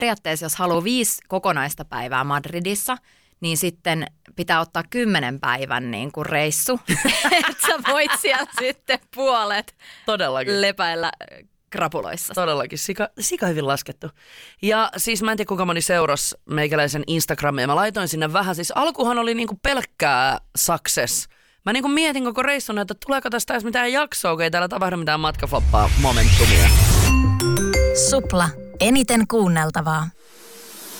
periaatteessa jos haluaa 5 kokonaista päivää Madridissa, niin sitten pitää ottaa 10 päivän niin kuin reissu, että sä voit siellä sitten puolet Todellakin. lepäillä krapuloissa. Todellakin, sika hyvin laskettu. Ja siis mä en tiedä kuinka moni seurasi meikäläisen Instagramia. Mä laitoin sinne vähän, siis alkuhan oli niinku pelkkää success. Mä niinku mietin koko reissun, että tuleeko tästä edes mitään jaksoa, kun ei täällä tapahdu mitään matkafloppaa momentumia. Supla. Eniten kuunneltavaa.